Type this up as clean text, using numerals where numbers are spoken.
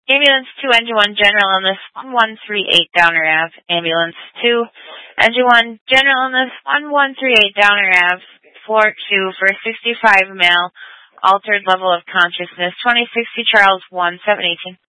Ambulance 2, Engine 1, General Illness 1138 Downer Ave. Ambulance 2, Engine 1, General Illness 1138 Downer Ave. Floor 2 for a 65 male, altered level of consciousness, 2060 Charles 1, 718.